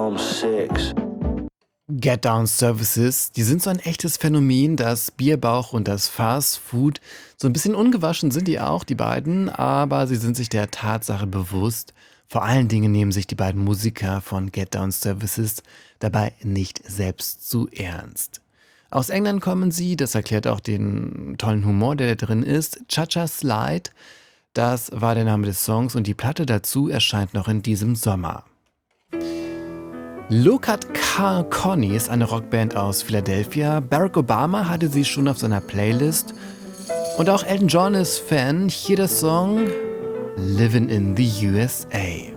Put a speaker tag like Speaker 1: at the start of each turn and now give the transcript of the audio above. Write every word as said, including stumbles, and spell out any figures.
Speaker 1: home six.
Speaker 2: Get Down Services, die sind so ein echtes Phänomen, das Bierbauch und das Fast Food. So ein bisschen ungewaschen sind die auch, die beiden, aber sie sind sich der Tatsache bewusst. Vor allen Dingen nehmen sich die beiden Musiker von Get Down Services dabei nicht selbst zu ernst. Aus England kommen sie, das erklärt auch den tollen Humor, der da drin ist. Cha-Cha Slide, das war der Name des Songs und die Platte dazu erscheint noch in diesem Sommer. Lokat Connie ist eine Rockband aus Philadelphia. Barack Obama hatte sie schon auf seiner Playlist. Und auch Elton John ist Fan. Hier der Song Livin' in the U S A.